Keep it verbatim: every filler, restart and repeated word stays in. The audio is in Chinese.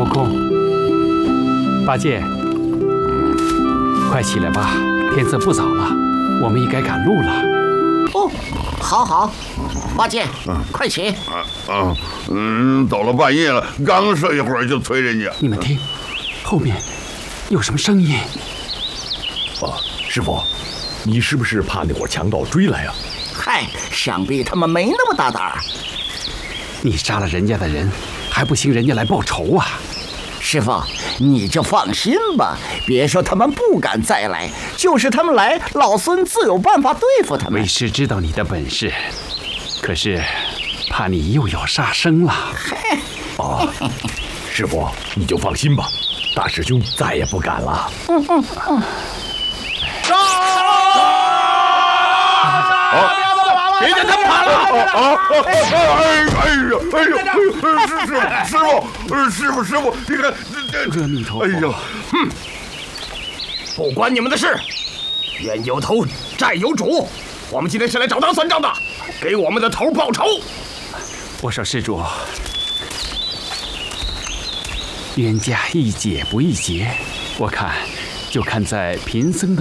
悟空，八戒，快起来吧，天色不早了，我们也该赶路了。 哦，好好，八戒，嗯、快起！ 啊啊，嗯，到了半夜了，刚睡一会儿就催人家。 你们听，后面有什么声音？ 哦，师傅，你是不是怕那伙强盗追来啊？ 嗨，想必他们没那么大胆儿。 你杀了人家的人，还不行人家来报仇啊？ 师傅，你就放心吧，别说他们不敢再来，就是他们来，老孙自有办法对付他们。 为师知道你的本事，可是怕你又要杀生了。 哦，师傅，你就放心吧，大师兄再也不敢了。 嗯嗯嗯。 啊！ 别让他跑了！ 啊！哎呀！哎呀！哎呀！师师傅，师傅，师傅，你看这…… 阿弥陀佛！ 哎呀！ 哼！不关你们的事，冤有头，债有主。我们今天是来找他算账的，给我们的头报仇。 我说施主，冤家宜解不宜结，我看就看在贫僧的